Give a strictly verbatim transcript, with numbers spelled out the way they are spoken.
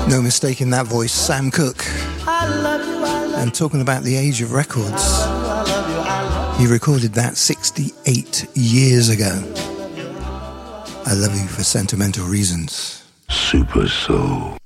No mistaking that voice, Sam Cooke. And talking about the age of records, he recorded that sixty-eight years ago. I Love You for Sentimental Reasons. Super Soul.